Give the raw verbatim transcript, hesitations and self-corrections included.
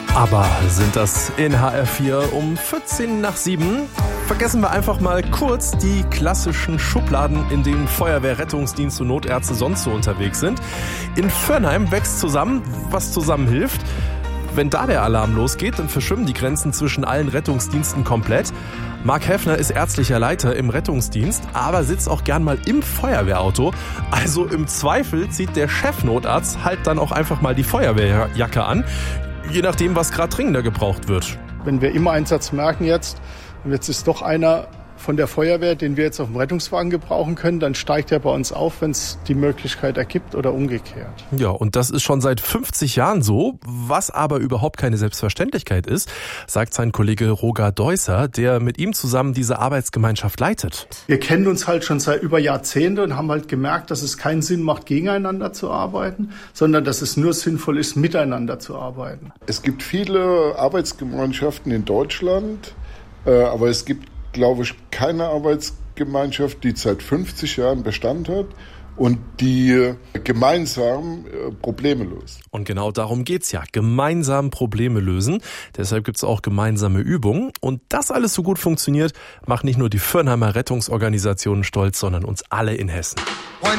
Aber sind das in H R vier um vierzehn nach sieben? Vergessen wir einfach mal kurz die klassischen Schubladen, in denen Feuerwehr, Rettungsdienst und Notärzte sonst so unterwegs sind. In Vörnheim wächst zusammen, was zusammen hilft. Wenn da der Alarm losgeht, dann verschwimmen die Grenzen zwischen allen Rettungsdiensten komplett. Marc Heffner ist ärztlicher Leiter im Rettungsdienst, aber sitzt auch gern mal im Feuerwehrauto. Also im Zweifel zieht der Chefnotarzt halt dann auch einfach mal die Feuerwehrjacke an, je nachdem, was gerade dringender gebraucht wird. Wenn wir im Einsatz merken jetzt, und jetzt ist doch einer von der Feuerwehr, den wir jetzt auf dem Rettungswagen gebrauchen können, dann steigt er bei uns auf, wenn es die Möglichkeit ergibt oder umgekehrt. Ja, und das ist schon seit fünfzig Jahren so, was aber überhaupt keine Selbstverständlichkeit ist, sagt sein Kollege Roger Deusser, der mit ihm zusammen diese Arbeitsgemeinschaft leitet. Wir kennen uns halt schon seit über Jahrzehnte und haben halt gemerkt, dass es keinen Sinn macht, gegeneinander zu arbeiten, sondern dass es nur sinnvoll ist, miteinander zu arbeiten. Es gibt viele Arbeitsgemeinschaften in Deutschland, aber es gibt, glaube ich, keine Arbeitsgemeinschaft, die seit fünfzig Jahren Bestand hat und die gemeinsam Probleme löst. Und genau darum geht's ja, gemeinsam Probleme lösen. Deshalb gibt's auch gemeinsame Übungen. Und das alles so gut funktioniert, macht nicht nur die Vörnheimer Rettungsorganisationen stolz, sondern uns alle in Hessen.